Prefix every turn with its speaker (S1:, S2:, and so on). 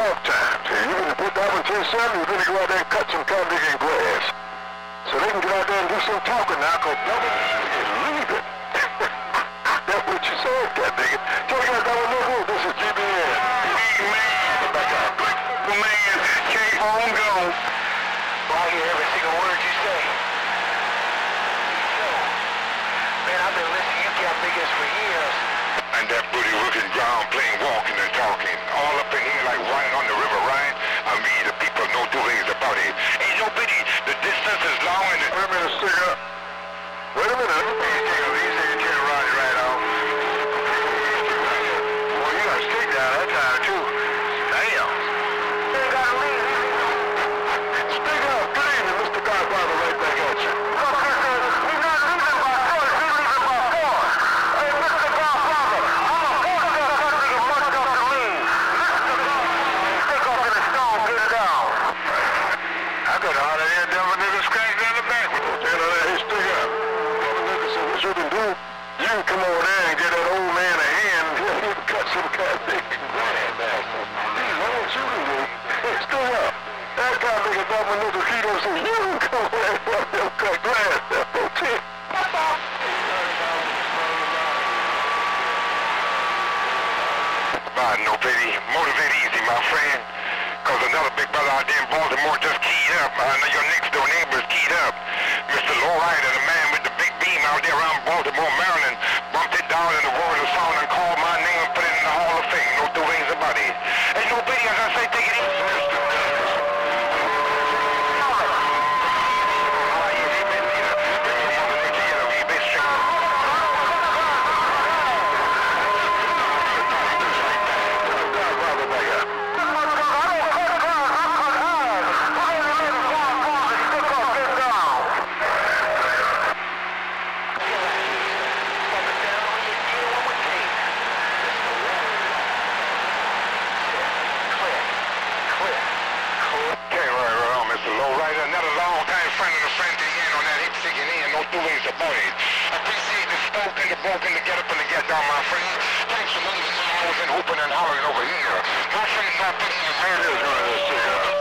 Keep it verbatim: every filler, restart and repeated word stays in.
S1: off time. So you gonna put that one to yourself, you're gonna go out there and cut some cotton and grass. So they can get out there and do some talking now, because Bubba is leaving. That's what you said, God dang it. Take out that one, look, this is G B N. Big man, the man, can't home go.
S2: Well, I hear every single word you say. Man, I've been listening to you got biggest for years.
S3: And that booty looking ground playing walking and talking. All up in here like running on the river Rhine. I mean, the people know two things about it. Ain't no pity. The distance is long and the...
S1: Wait a minute, stick up. Wait a minute.
S3: Hey, take a lead, take a turn around it right off.
S1: Well, you got to stick down that time, too. Damn.
S2: You got to leave.
S1: Stick up. Good evening, Mister Godfather, right back at you.
S2: Look, he's not leaving by force. He's leaving by force. Hey, Mister Godfather, I'm a force that country is much up to leave. Mister Godfather, stick up in the stone, get it down.
S3: I could hardly hear devil niggas scratch down the back.
S1: Tell her that, hey, stick up. Nigga said, what you can do, you can come over there and get that old man a hand. He can cut some goddamn grass back. He's all what you can do. Hey, stick up. That guy nigga Bubba nigga Keto said, you can come over there and help him cut grass. That's okay.
S3: But no pity. Motivate easy, my friend. Cause another big brother out there in Baltimore just keyed up. I know your next door neighbor's keyed up. Mister Lowrider, the man with the big beam out there around Baltimore, Maryland, bumped it down in the world of sound and called my name and put it in the Hall of Fame. No two ways about it. Ain't no pity, as I say, take it easy, mister. Lowrider, another long-time friend of the friend to the end on that hip sticking in, no two ways about it. Appreciate the spoke and the broke and the get up and the get down, my friend. Thanks for moving the hours and hooping and hollering over here. My friend, no pity, man.